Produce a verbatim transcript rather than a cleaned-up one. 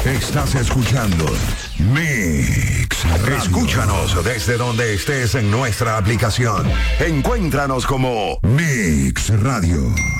Estás escuchando Mix Radio. Escúchanos desde donde estés en nuestra aplicación. Encuéntranos como Mix Radio.